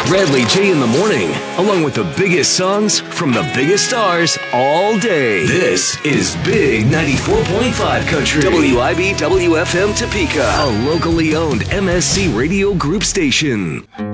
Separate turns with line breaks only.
Bradley J in the morning, along with the biggest songs from the biggest stars all day. This is Big 94.5 Country. WIBWFM Topeka, a locally owned MSC Radio Group station.